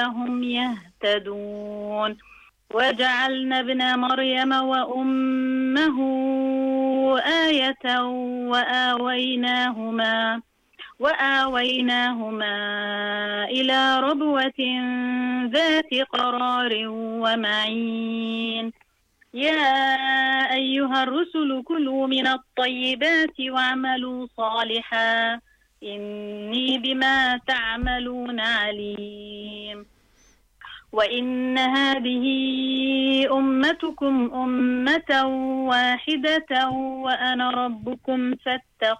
هم يهتدون وجعلنا ابن مريم وأمه آية وآويناهما إلى ربوة ذات قرار ومعين يا أيها الرسل كلوا من الطيبات واعملوا صالحا إني بما تعملون عليم وإن هذه أمتكم أمة واحدة وأنا ربكم فاتقون